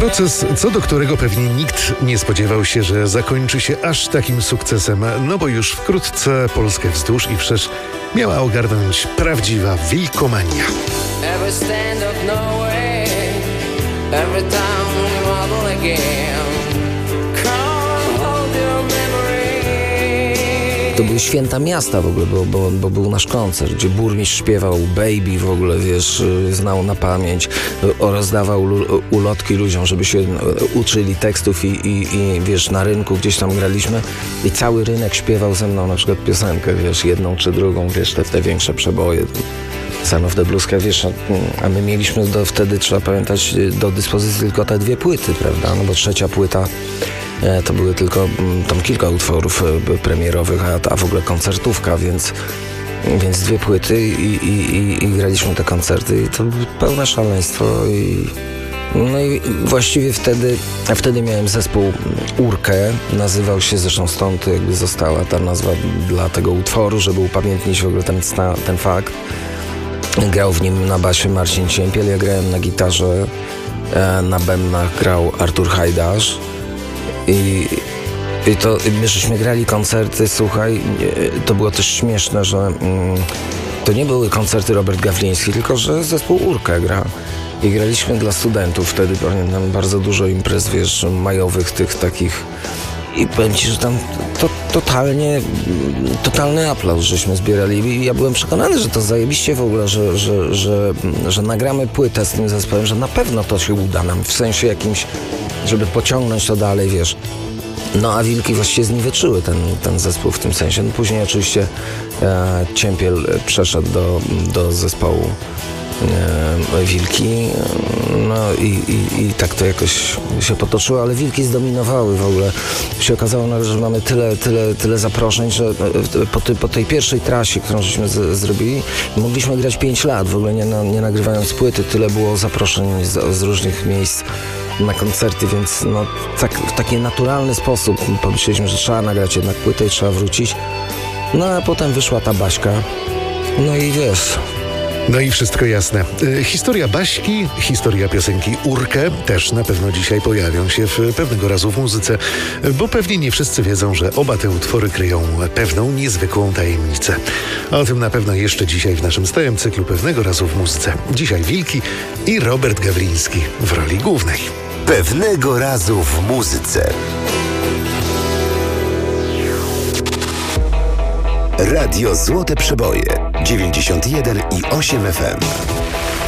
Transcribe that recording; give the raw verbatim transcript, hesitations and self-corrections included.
Proces, co do którego pewnie nikt nie spodziewał się, że zakończy się aż takim sukcesem, no bo już wkrótce Polskę wzdłuż i wszerz miała ogarnąć prawdziwa wilkomania. Every stand up, no way. Every time we wobble again. Come hold your memory. To były święta miasta w ogóle, bo, bo, bo był nasz koncert, gdzie burmistrz śpiewał Baby w ogóle, wiesz, znał na pamięć, rozdawał lu- ulotki ludziom, żeby się uczyli tekstów i, i, i wiesz, na rynku gdzieś tam graliśmy i cały rynek śpiewał ze mną na przykład piosenkę, wiesz, jedną czy drugą, wiesz, te, te większe przeboje. Son of the Blues, wiesz, a, a my mieliśmy do, wtedy, trzeba pamiętać, do dyspozycji tylko te dwie płyty, prawda, no bo trzecia płyta e, to były tylko tam kilka utworów e, premierowych, a, a w ogóle koncertówka, więc, więc dwie płyty i, i, i, i graliśmy te koncerty i to było pełne szaleństwo i no i właściwie wtedy, a wtedy miałem zespół Urkę, nazywał się, zresztą stąd jakby została ta nazwa dla tego utworu, żeby upamiętnić w ogóle ten, ten fakt. Grał w nim na basie Marcin Ciempiel, ja grałem na gitarze, na bębnach grał Artur Hajdasz i, i to my żeśmy grali koncerty, słuchaj, to było też śmieszne, że mm, to nie były koncerty Robert Gawliński, tylko że zespół Urkę gra. I graliśmy dla studentów, wtedy pamiętam bardzo dużo imprez, wiesz, majowych, tych takich. I powiem ci, że tam to, totalnie, totalny aplauz żeśmy zbierali. I ja byłem przekonany, że to zajebiście w ogóle, że, że, że, że nagramy płytę z tym zespołem, że na pewno to się uda nam, w sensie jakimś, żeby pociągnąć to dalej, wiesz. No a Wilki właściwie zniweczyły ten, ten zespół w tym sensie. No, później oczywiście e, Ciempiel przeszedł do, do zespołu E, Wilki, no i, i, i tak to jakoś się potoczyło, ale Wilki zdominowały w ogóle. Się okazało, że mamy tyle, tyle, tyle zaproszeń, że po, ty, po tej pierwszej trasie, którą żeśmy z, zrobili, mogliśmy grać pięć lat, w ogóle nie, na, nie nagrywając płyty, tyle było zaproszeń z, z różnych miejsc na koncerty, więc no, tak, w taki naturalny sposób pomyśleliśmy, że trzeba nagrać jednak płytę i trzeba wrócić. No a potem wyszła ta Baśka, no i wiesz... No i wszystko jasne. E, historia Baśki, historia piosenki Urkę też na pewno dzisiaj pojawią się w Pewnego Razu w muzyce, bo pewnie nie wszyscy wiedzą, że oba te utwory kryją pewną niezwykłą tajemnicę. A o tym na pewno jeszcze dzisiaj w naszym stałym cyklu Pewnego Razu w muzyce. Dzisiaj Wilki i Robert Gawliński w roli głównej. Pewnego Razu w muzyce. Radio Złote Przeboje dziewięćdziesiąt jeden i osiem F M.